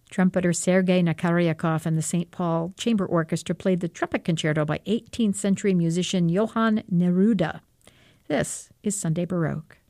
Trumpeter Sergei Nakaryakov and the St. Paul Chamber Orchestra played the trumpet concerto by 18th century musician Johann Neruda. This is Sunday Baroque.